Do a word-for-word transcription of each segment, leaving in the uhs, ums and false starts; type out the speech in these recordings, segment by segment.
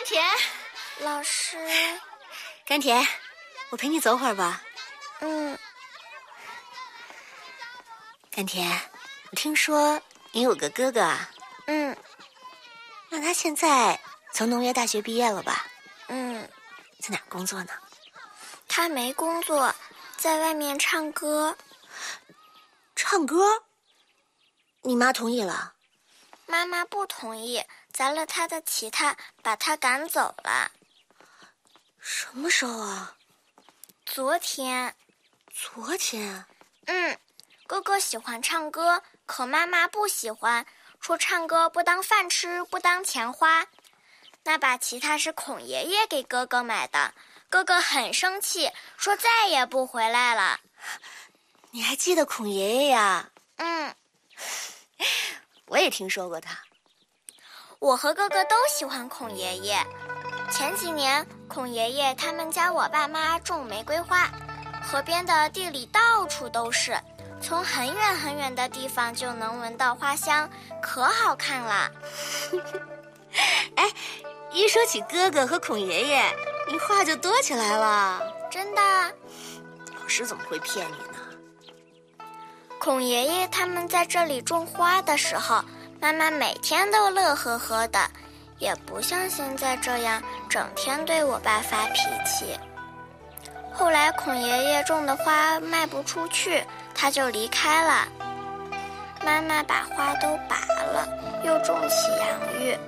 田， 老师。 甘甜，我陪你走会儿吧。 嗯。 甘甜，我听说你有个哥哥啊？ 嗯。 那他现在从农业大学毕业了吧？ 嗯。 在哪儿工作呢？ 他没工作，在外面唱歌。 唱歌？你妈同意了？ 妈妈不同意，砸了他的吉他，把他赶走了。 什么时候啊？ 昨天。 昨天？ 嗯，哥哥喜欢唱歌，可妈妈不喜欢，说唱歌不当饭吃，不当钱花。那把吉他是孔爷爷给哥哥买的，哥哥很生气，说再也不回来了。 你还记得孔爷爷呀？ 嗯。 我也听说过他。 我和哥哥都喜欢孔爷爷。前几年，孔爷爷他们家我爸妈种玫瑰花，河边的地里到处都是，从很远很远的地方就能闻到花香，可好看了。 哎，一说起哥哥和孔爷爷，你话就多起来了。 真的？ 老师怎么会骗你呢？ 孔爷爷他们在这里种花的时候，妈妈每天都乐呵呵的，也不像现在这样整天对我爸发脾气。后来孔爷爷种的花卖不出去，他就离开了。妈妈把花都拔了，又种起洋芋。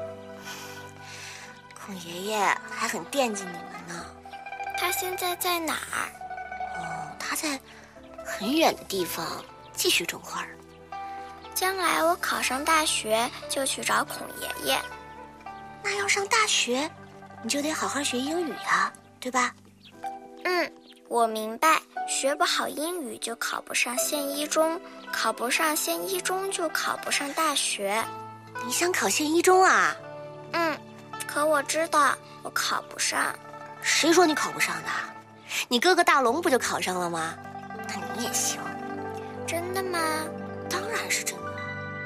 孔爷爷还很惦记你们呢。 他现在在哪儿？ 哦，他在很远的地方继续种花。 将来我考上大学就去找孔爷爷。 那要上大学，你就得好好学英语啊，对吧？ 嗯，我明白，学不好英语就考不上县一中，考不上县一中就考不上大学。 你想考县一中啊？ 嗯，可我知道我考不上。 谁说你考不上的？你哥哥大龙不就考上了吗？那你也行。 真的吗？ 当然是真的。